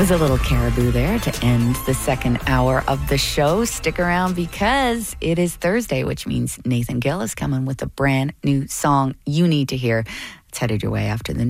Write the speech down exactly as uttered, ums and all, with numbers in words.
was a little Caribou there to end the second hour of the show. Stick around because it is Thursday, which means Nathan Gill is coming with a brand new song you need to hear. It's headed your way after the